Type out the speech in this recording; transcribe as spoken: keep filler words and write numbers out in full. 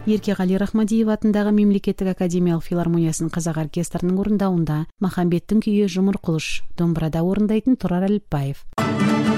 Еркеғали Рахмадиев атындағы мемлекеттік академиялық филармониясының қазақ оркестрінің орындауында Махамбеттің күйі Жұмыр Құлыш, домбырада орындайтын Тұрар Әліпбаев.